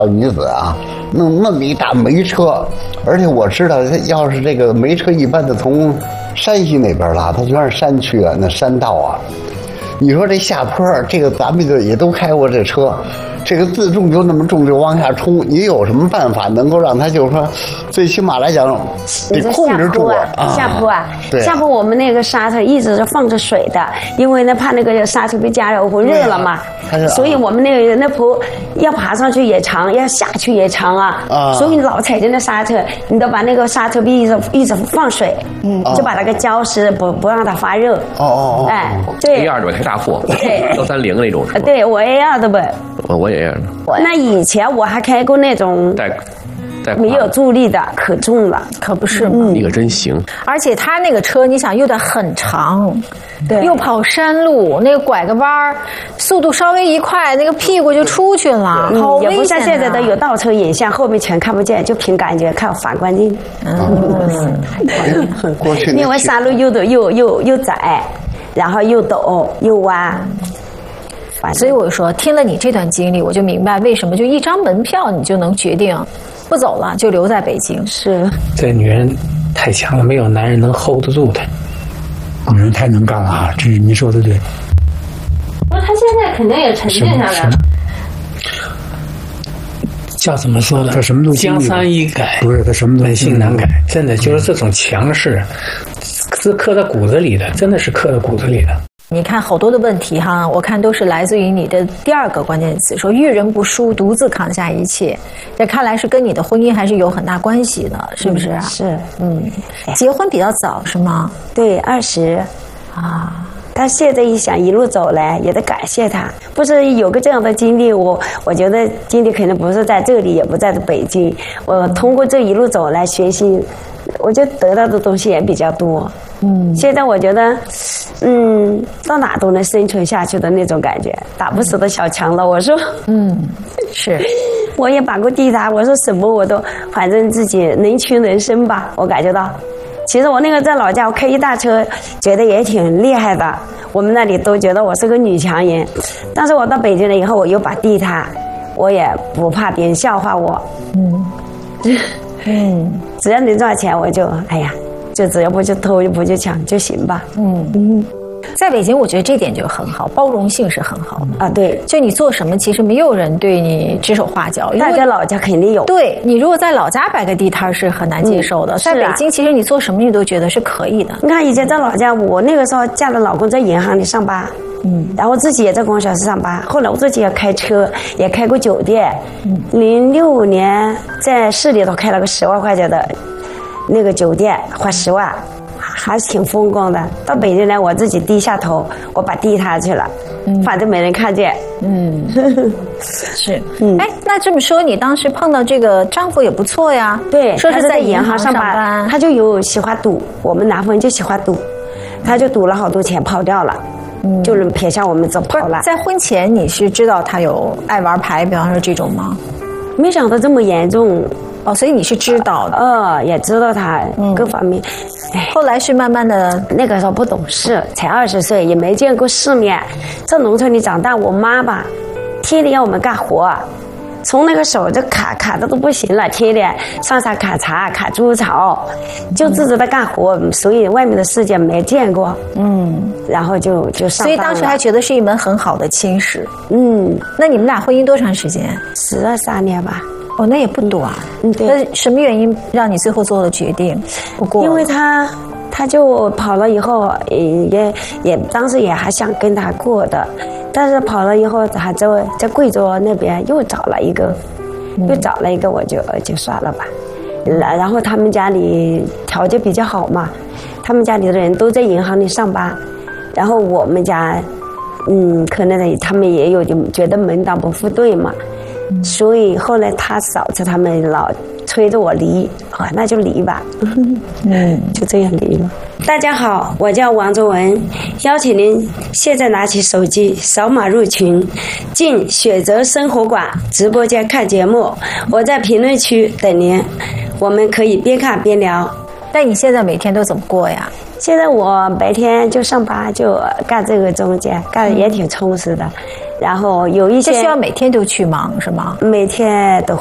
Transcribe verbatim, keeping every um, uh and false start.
女子啊，弄那么一大煤车，而且我知道，要是这个煤车一般的从山西那边拉，它全是山区啊，那山道啊。你说这下坡，这个咱们就也都开过这车，这个自重就那么重就往下冲，你有什么办法能够让它就是说，最起码来讲，得控制住啊？下坡啊，下坡我们那个刹车一直是放着水的，因为呢怕那个刹车被加热或热了嘛，所以我们那个那坡要爬上去也长，要下去也长啊，啊所以老踩着那刹车，你都把那个刹车臂一直一直放水，嗯，就把那个胶实不不让它发热。 哦哦哦， 哎，对 ，A 二的开大货，幺三零那种是吧？ 对，我 A 二的呗。 我我也。 那以前我还开过那种带带没有助力的，可重了， 可不是吗？ 嗯、你可真行！ 而且他那个车，你想又得很长，对，又跑山路，那个拐个弯儿，速度稍微一快，那个屁股就出去了， 嗯、 好危险、啊。 也不像现在的有倒车影像，后面全看不见，就凭感觉看反光镜。嗯， 过去因为山路又陡又又又窄，然后又陡又弯。 所以我说，听了你这段经历，我就明白为什么就一张门票你就能决定不走了，就留在北京。 是， 这女人太强了，没有男人能 hold 得住她。 女人太能干了啊！这你说的对。 不是，她现在肯定也沉淀下来了。 叫怎么说呢？ 他什么都江山易改， 不是他什么都本性难改。真的就是这种强势，是刻在骨子里的，真的是刻在骨子里的。 你看好多的问题哈，我看都是来自于你的第二个关键词，说遇人不淑，独自扛下一切。这看来是跟你的婚姻还是有很大关系的，是不是？ 嗯、是， 嗯，结婚比较早是吗？ 对，二十，啊。他现在一想，一路走来也得感谢他，不是有个这样的经历，我我觉得经历可能不是在这里，也不在北京。我通过这一路走来学习，我觉得得到的东西也比较多。嗯，现在我觉得，嗯，到哪都能生存下去的那种感觉，打不死的小强了。我说， 嗯，是， 我也把过地塔，我说什么我都，反正自己能屈能伸吧，我感觉到。其实我那个在老家，我开一大车，觉得也挺厉害的。我们那里都觉得我是个女强人，但是我到北京了以后，我又把地摊，我也不怕别人笑话我。嗯嗯，只要能赚钱，我就哎呀，就只要不去偷，不去抢就行吧。嗯嗯。 在北京，我觉得这点就很好，包容性是很好的啊。对， 就你做什么，其实没有人对你指手画脚。 但在老家肯定有。 对，你如果在老家摆个地摊是很难接受的，嗯啊、在北京，其实你做什么你都觉得是可以的。 你看以前在老家，我那个时候嫁的老公在银行里上班，嗯，然后自己也在供销社上班，后来我自己也开车，也开过酒店。嗯，零六年在市里头开了个十万块钱的那个酒店，花十万。还是挺风光的。到北京来，我自己低下头，我把地摊去了，嗯、反正没人看见。嗯， 是。嗯，哎，那这么说，你当时碰到这个丈夫也不错呀？ 对， 说是在银行上班， 班他就有喜欢赌，我们南方人就喜欢赌，他就赌了好多钱，跑掉了。嗯，就是撇下我们走跑了。 在婚前你是知道他有爱玩牌，比方说这种吗？ 没想到这么严重。 哦，所以你是知道的， 呃，也知道他各方面。 嗯、后来是慢慢的， 那个时候不懂事，才二十岁，也没见过世面。在农村里长大，我妈吧，天天要我们干活，从那个手就卡卡的都不行了，天天上山砍柴、砍猪草，就自己在干活，嗯、所以外面的世界没见过。嗯，然后就就上班了。 所以当时还觉得是一门很好的亲事。 嗯， 那你们俩婚姻多长时间？ 十二三年吧。 哦，那也不短。嗯，对。那什么原因让你最后做了决定？不过， 因为他，他就跑了以后，也也当时也还想跟他过的，但是跑了以后，他在在贵州那边又找了一个，嗯、又找了一个，我就就算了吧。然然后他们家里条件比较好嘛，他们家里的人都在银行里上班，然后我们家，嗯，可能他们也有就觉得门当不户对嘛。所以后来他嫂子他们老催着我离，啊，那就离吧，嗯，就这样离了。大家好，我叫王卓文，邀请您现在拿起手机扫码入群，进雪泽生活馆直播间看节目，我在评论区等您，我们可以边看边聊。 那你现在每天都怎么过呀？ 现在我白天就上班，就干这个中间，干得也挺充实的。 然后有一些这需要每天都去忙是吗？ 每天都